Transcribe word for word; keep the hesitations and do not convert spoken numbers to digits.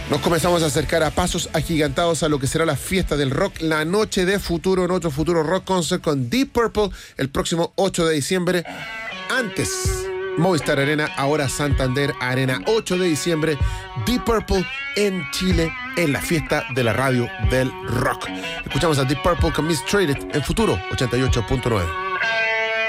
Nos comenzamos a acercar a pasos agigantados a lo que será la fiesta del rock, la noche de Futuro, en otro Futuro Rock Concert con Deep Purple el próximo ocho de diciembre. Antes, Movistar Arena, ahora Santander Arena, ocho de diciembre, Deep Purple en Chile, en la fiesta de la radio del rock. Escuchamos a Deep Purple con Mistreated en Futuro ochenta y ocho punto nueve.